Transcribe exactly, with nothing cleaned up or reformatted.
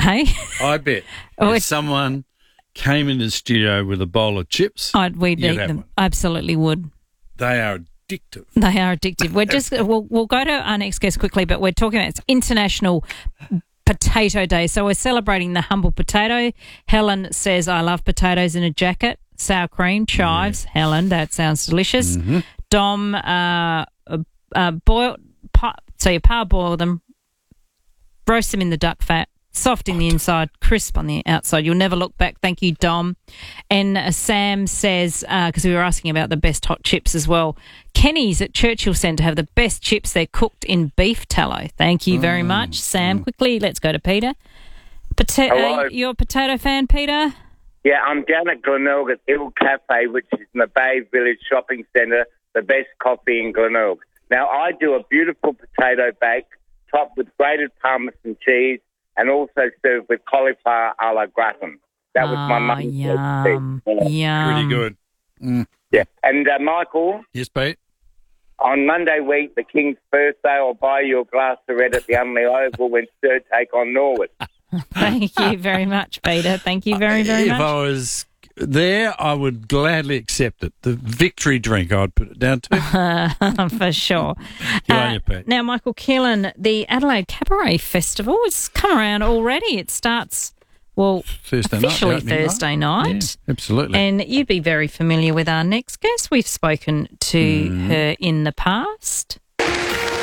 Hey? I bet Oh, if it's- someone came in the studio with a bowl of chips, I'd, we'd You'd eat have them. one. Absolutely would. they are addictive. They are addictive. We're just we'll we'll go to our next guest quickly, but we're talking about it's International Potato Day, so we're celebrating the humble potato. Helen says, "I love potatoes in a jacket, sour cream, chives." Yeah. Helen, that sounds delicious. Mm-hmm. Dom, uh, uh, boil, pa- so you parboil them, roast them in the duck fat. Soft in the inside, crisp on the outside. You'll never look back. Thank you, Dom. And uh, Sam says, because uh, we were asking about the best hot chips as well, Kenny's at Churchill Centre have the best chips. They're cooked in beef tallow. Thank you very mm. much, Sam. Mm. Quickly, let's go to Peter. Pota- Hello. uh, you're a potato fan, Peter? Yeah, I'm down at Glenelg at Il Cafe, which is in the Bay Village Shopping Centre, the best coffee in Glenelg. Now, I do a beautiful potato bake topped with grated Parmesan cheese, and also served with cauliflower a la gratin. That was my Oh, mum's yum, recipe. yum. Pretty good. Mm. Yeah. And uh, Michael, Yes, Pete? on Monday week, the King's birthday, I'll buy you a glass of red at the Unley Oval when Sturt take on Norwood. Thank you very much, Peter. Thank you very, very if much. If I was there, I would gladly accept it. The victory drink, I'd put it down to. For sure. Good Uh, on you, Pete. now, Michael Keelan, the Adelaide Cabaret Festival has come around already. It starts, well, Thursday night, officially opening Thursday night. night. Yeah, absolutely. And you'd be very familiar with our next guest. We've spoken to Mm. her in the past.